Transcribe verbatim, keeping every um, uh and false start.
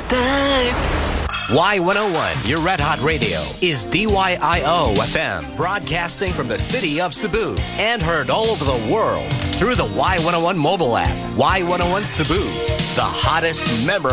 time. Y one oh one, your Red Hot Radio, is D Y I O F M, broadcasting from the city of Cebu and heard all over the world through the Y one oh one mobile app. Y one oh one Cebu, the hottest member